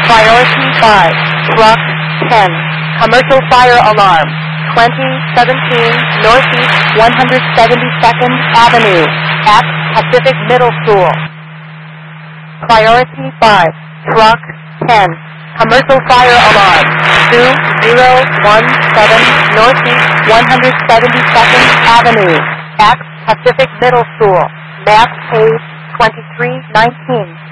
Priority 5, truck 10, commercial fire alarm, 2017 Northeast 172nd Avenue, at Pacific Middle School. Priority 5, truck 10, commercial fire alarm, 2017 Northeast 172nd Avenue, at Pacific Middle School, map page 2319.